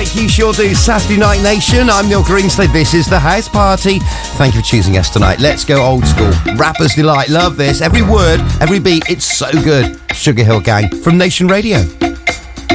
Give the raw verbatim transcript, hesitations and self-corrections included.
like you sure do. Saturday Night Nation, I'm Neil Greenslade. This is the House Party. Thank you for choosing us tonight. Let's go old school. Rapper's Delight. Love this. Every word, every beat, it's so good. Sugar Hill Gang from Nation Radio.